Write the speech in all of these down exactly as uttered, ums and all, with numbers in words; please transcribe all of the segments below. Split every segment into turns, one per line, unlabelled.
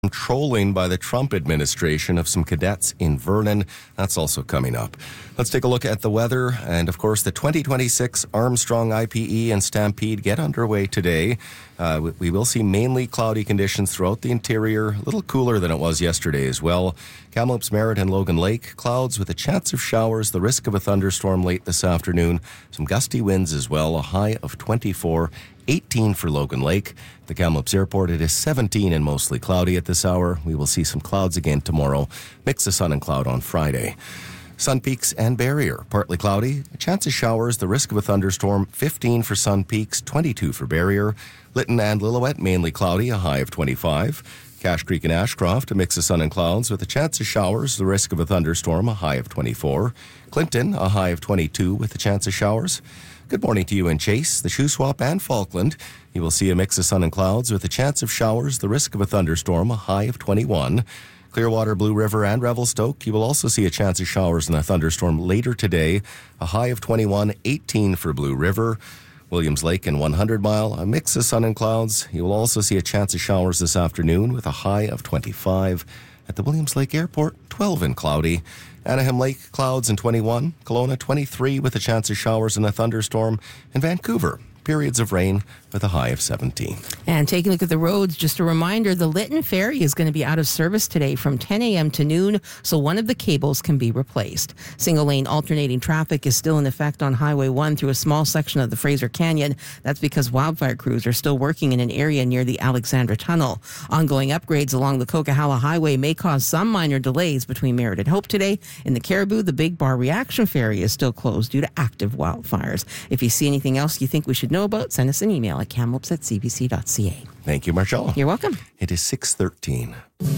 Trolling by the Trump administration of some cadets in Vernon. That's also coming up. Let's take a look at the weather. And of course, the twenty twenty-six Armstrong I P E and Stampede get underway today. Uh, we will see mainly cloudy conditions throughout the interior, a little cooler than it was yesterday as well. Kamloops, Merritt, and Logan Lake, clouds with a chance of showers, the risk of a thunderstorm late this afternoon. Some gusty winds as well, a high of twenty-four. eighteen for Logan Lake. The Kamloops Airport, it is seventeen and mostly cloudy at this hour. We will see some clouds again tomorrow. Mix of sun and cloud on Friday. Sun Peaks and Barrier, partly cloudy. A chance of showers, the risk of a thunderstorm, fifteen for Sun Peaks, twenty-two for Barrier. Lytton and Lillooet, mainly cloudy, a high of twenty-five. Cache Creek and Ashcroft, a mix of sun and clouds with a chance of showers, the risk of a thunderstorm, a high of twenty-four. Clinton, a high of twenty-two with a chance of showers. Good morning to you in Chase, the Shuswap, and Falkland. You will see a mix of sun and clouds with a chance of showers, the risk of a thunderstorm, a high of twenty-one. Clearwater, Blue River, and Revelstoke, you will also see a chance of showers and a thunderstorm later today, a high of twenty-one, eighteen for Blue River. Williams Lake and one hundred Mile, a mix of sun and clouds. You will also see a chance of showers this afternoon with a high of twenty-five. At the Williams Lake Airport, twelve and cloudy. Anaheim Lake, clouds and twenty-one. Kelowna, twenty-three with a chance of showers and a thunderstorm. And Vancouver, periods of rain with a high of seventeen.
And taking a look at the roads, just a reminder, the Lytton Ferry is going to be out of service today from ten a.m. to noon, so one of the cables can be replaced. Single-lane alternating traffic is still in effect on Highway one through a small section of the Fraser Canyon. That's because wildfire crews are still working in an area near the Alexandra Tunnel. Ongoing upgrades along the Coquihalla Highway may cause some minor delays between Merritt and Hope today. In the Caribou, the Big Bar Reaction Ferry is still closed due to active wildfires. If you see anything else you think we should know about, send us an email at kamloops at c b c dot c a.
Thank you, Marcella.
You're welcome.
It is six thirteen.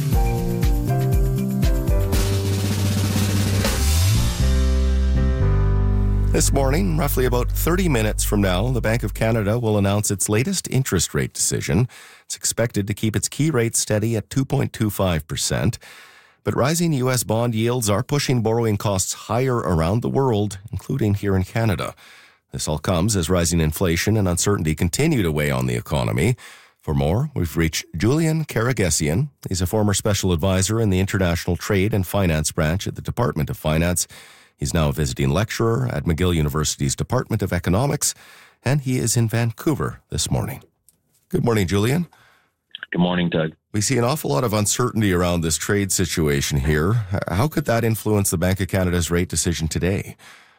This morning, roughly about thirty minutes from now, the Bank of Canada will announce its latest interest rate decision. It's expected to keep its key rate steady at two point two five percent. But rising U S bond yields are pushing borrowing costs higher around the world, including here in Canada. This all comes as rising inflation and uncertainty continue to weigh on the economy. For more, we've reached Julian Karagesian. He's a former special advisor in the International Trade and Finance branch at the Department of Finance. He's now a visiting lecturer at McGill University's Department of Economics, and he is in Vancouver this morning. Good morning, Julian.
Good morning, Doug.
We see an awful lot of uncertainty around this trade situation here. How could that influence the Bank of Canada's rate decision today?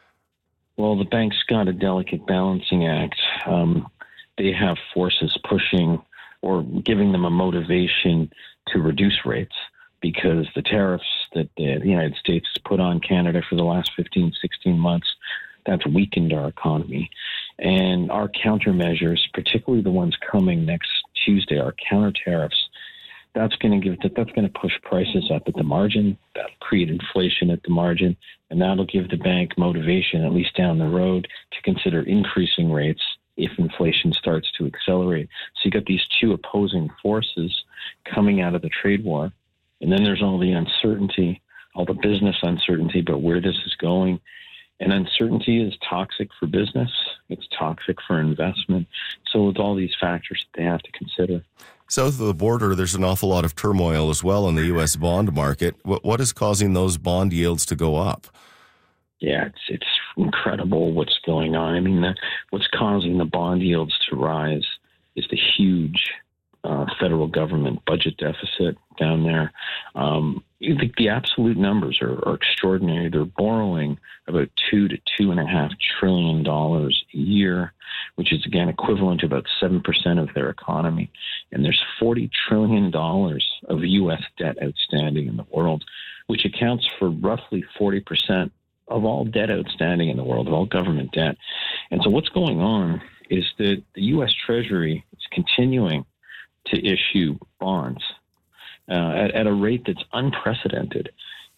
Well, the bank's got a delicate balancing act. Um, they have forces pushing or giving them a motivation to reduce rates because the tariffs that the United States has put on Canada for the last fifteen, sixteen months, that's weakened our economy. And our countermeasures, particularly the ones coming next Tuesday, our counter tariffs, that's going to give that's going to push prices up at the margin. That'll create inflation at the margin, and that'll give the bank motivation, at least down the road, to consider increasing rates if inflation starts to accelerate. So you got these two opposing forces coming out of the trade war, and then there's all the uncertainty, all the business uncertainty about where this is going. And uncertainty is toxic for business. It's toxic for investment. So it's all these factors that they have to consider.
South of the border, there's an awful lot of turmoil as well in the U S bond market. What, what is causing those bond yields to go up?
Yeah, it's it's incredible what's going on. I mean, the, what's causing the bond yields to rise is the huge uh, federal government budget deficit down there. Um, the, the absolute numbers are, are extraordinary. They're borrowing about two to two and a half trillion dollars a year, which is again equivalent to about seven percent of their economy. And there's forty trillion dollars of U S debt outstanding in the world, which accounts for roughly forty percent of all debt outstanding in the world, of all government debt. And so what's going on is that the U S Treasury is continuing to issue bonds uh, at, at a rate that's unprecedented.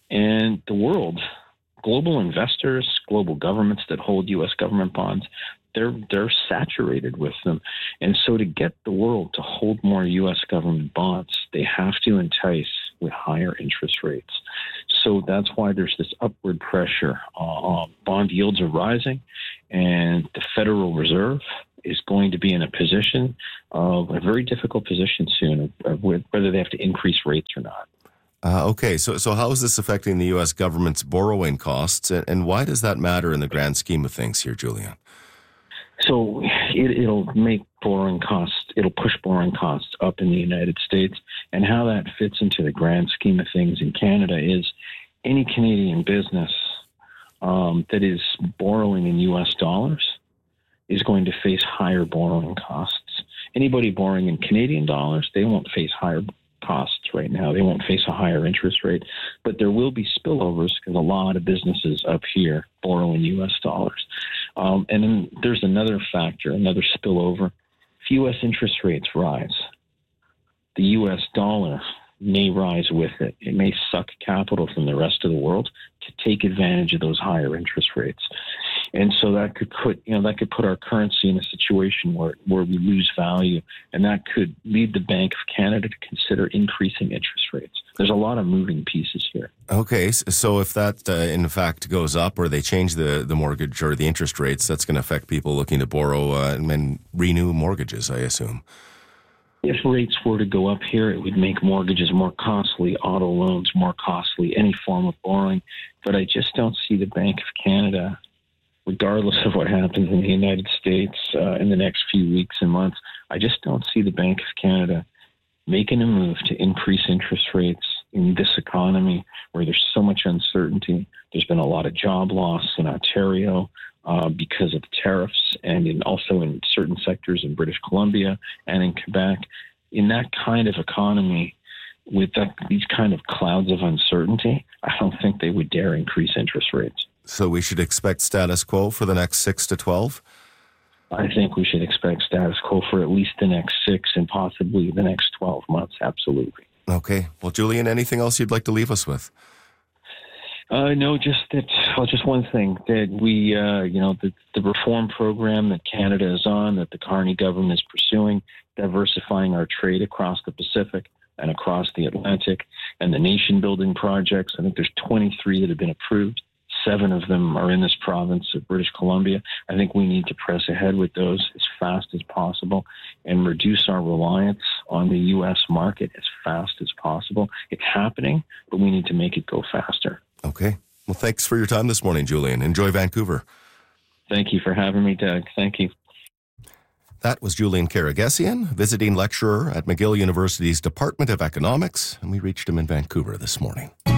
And the world, global investors, global governments that hold U S government bonds, they're they're saturated with them. And so to get the world to hold more U S government bonds, they have to entice with higher interest rates. So that's why there's this upward pressure. Uh, bond yields are rising, and the Federal Reserve is going to be in a position of a very difficult position soon, of, of whether they have to increase rates or not.
Uh, okay, so so how is this affecting the U S government's borrowing costs, and, and why does that matter in the grand scheme of things here, Julian?
So it, it'll make borrowing costs, it'll push borrowing costs up in the United States. And how that fits into the grand scheme of things in Canada is any Canadian business um, that is borrowing in U S dollars is going to face higher borrowing costs. Anybody borrowing in Canadian dollars, they won't face higher costs right now. They won't face a higher interest rate, but there will be spillovers because a lot of businesses up here borrow in U S dollars. Um, and then there's another factor, another spillover. If U S interest rates rise, the U S dollar may rise with it. It may suck capital from the rest of the world to take advantage of those higher interest rates. And so that could put, you know, that could put our currency in a situation where, where we lose value, and that could lead the Bank of Canada to consider increasing interest rates. There's a lot of moving pieces here.
Okay, so if that uh, in fact goes up, or they change the, the mortgage or the interest rates, that's going to affect people looking to borrow uh, and renew mortgages, I assume.
If rates were to go up here, it would make mortgages more costly, auto loans more costly, any form of borrowing. But I just don't see the Bank of Canada, regardless of what happens in the United States uh, in the next few weeks and months, I just don't see the Bank of Canada making a move to increase interest rates in this economy where there's so much uncertainty. There's been a lot of job loss in Ontario uh, because of tariffs, and in also in certain sectors in British Columbia and in Quebec. In that kind of economy, with that, these kind of clouds of uncertainty, I don't think they would dare increase interest rates.
So we should expect status quo for the next six to twelve?
I think we should expect status quo for at least the next six and possibly the next twelve months. Absolutely.
Okay. Well, Julian, anything else you'd like to leave us with?
Uh, no, just that. Well, just one thing that we, uh, you know, the, the reform program that Canada is on, that the Carney government is pursuing, diversifying our trade across the Pacific and across the Atlantic, and the nation-building projects. I think there's twenty-three that have been approved. Seven of them are in this province of British Columbia. I think we need to press ahead with those as fast as possible and reduce our reliance on the U S market as fast as possible. It's happening, but we need to make it go faster.
Okay. Well, thanks for your time this morning, Julian. Enjoy Vancouver.
Thank you for having me, Doug. Thank you.
That was Julian Karagesian, visiting lecturer at McGill University's Department of Economics, and we reached him in Vancouver this morning.